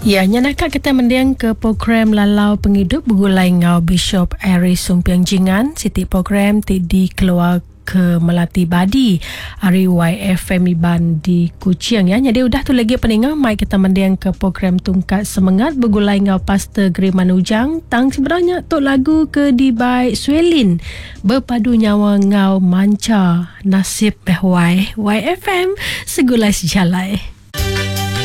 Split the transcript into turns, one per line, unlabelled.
Ya, nyanaka kita mendiang ke program Lalau Penghidup bergulai ngau Bishop Aris Sumpiang Jingan. Siti program di keluar ke Melati Badi Ari YFM Iban di Kuching ya. Jadi udah tu lagi peninggal mai kita mendiang ke program Tungkat Semangat bergulai ngau Pastor Griman Ujang. Tang sebenarnya tu lagu ke di by Swelin berpadu nyawa ngau manca nasib behwai YFM segulai sejalai.